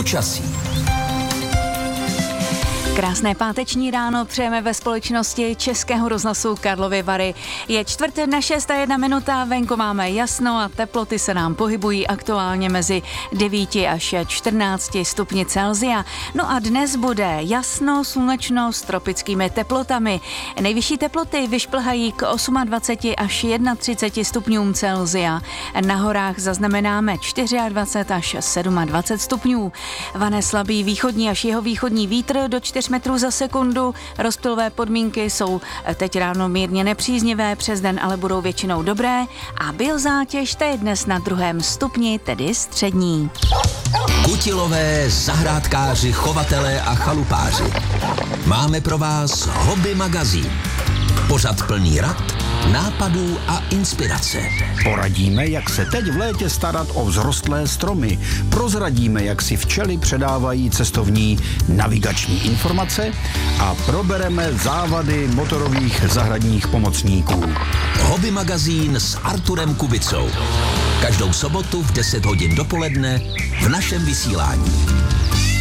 Počasí. Krásné páteční ráno přejeme ve společnosti Českého rozhlasu Karlovy Vary. Je 5:04, venku máme jasno a teploty se nám pohybují aktuálně mezi 9 až 14 stupni Celsia. No a dnes bude jasno, slunečno s tropickými teplotami. Nejvyšší teploty vyšplhají k 28 až 31 stupňům Celsia. Na horách zaznamenáme 24 až 27 stupňů. Vane slabý východní až jihovýchodní vítr do 4 metrů za sekundu. Rozptylové podmínky jsou teď ráno mírně nepříznivé, přes den ale budou většinou dobré a biozátěž je dnes na 2. stupni, tedy střední. Kutilové, zahrádkáři, chovatelé a chalupáři. Máme pro vás Hobby magazín. Pořad plný rad, nápadů a inspirace. Poradíme, jak se teď v létě starat o vzrostlé stromy. Prozradíme, jak si včely předávají cestovní navigační informace a probereme závady motorových zahradních pomocníků. Hobby magazín s Arturem Kubicou. Každou sobotu v 10 hodin dopoledne v našem vysílání.